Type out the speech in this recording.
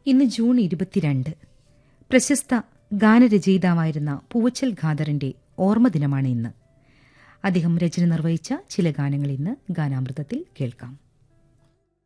ഇന്ന് ജൂൺ 22. പ്രശസ്ത ഗാനരചയിതാവായിരുന്ന പൂവച്ചൽ ഖാദറിന്റെ ഓർമ്മദിനമാണ് ഇന്ന്. അദ്ദേഹം രചന നിർവഹിച്ച ചില ഗാനങ്ങൾ ഇന്ന് ഗാനാമൃതത്തിൽ കേൾക്കാം.